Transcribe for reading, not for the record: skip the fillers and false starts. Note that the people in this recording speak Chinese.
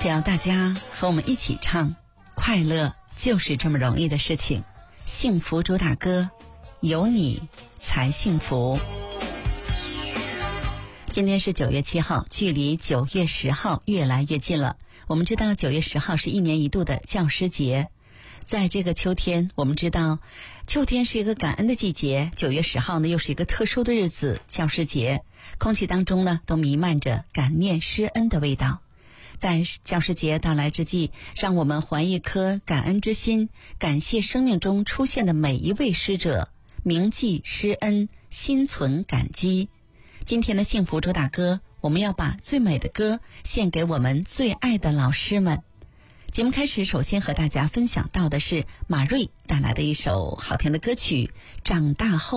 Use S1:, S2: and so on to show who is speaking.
S1: 只要大家和我们一起唱，快乐就是这么容易的事情。幸福主打歌，有你才幸福。今天是9月7号，距离9月10号越来越近了。我们知道9月10号是1年1度的教师节。在这个秋天，我们知道秋天是一个感恩的季节，9月10号呢又是一个特殊的日子，教师节。空气当中呢都弥漫着感念施恩的味道。在教师节到来之际，让我们怀一颗感恩之心，感谢生命中出现的每一位师者，铭记施恩，心存感激。今天的幸福主打歌，我们要把最美的歌献给我们最爱的老师们。节目开始，首先和大家分享到的是马瑞带来的一首好听的歌曲《长大后》。